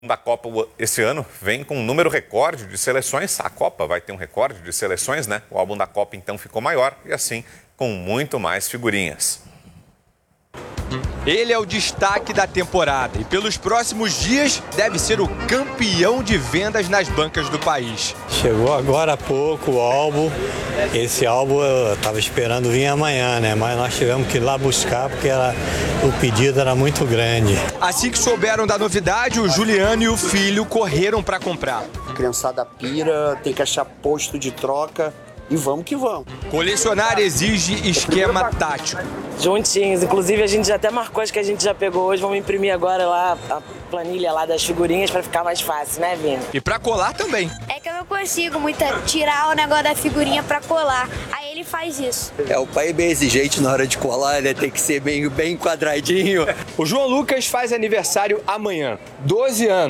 Da Copa esse ano vem com um número recorde de seleções. A Copa vai ter um recorde de seleções, né? O álbum da Copa então ficou maior e assim com muito mais figurinhas. Ele é o destaque da temporada e pelos próximos dias deve ser o campeão de vendas nas bancas do país. Chegou agora há pouco o álbum. Esse álbum eu estava esperando vir amanhã, né? Mas nós tivemos que ir lá buscar porque o pedido era muito grande. Assim que souberam da novidade, o Juliano e o filho correram para comprar. A criançada pira, tem que achar posto de troca e vamos que vamos. Colecionar exige esquema tático. Juntinhos, inclusive a gente já até marcou as que a gente já pegou hoje, vamos imprimir agora lá a planilha lá das figurinhas para ficar mais fácil, né, Vini? E para colar também. É que eu não consigo tirar o negócio da figurinha para colar, aí ele faz isso. O pai é bem exigente na hora de colar, né? Tem que ser bem quadradinho. O João Lucas faz aniversário amanhã, 12 anos.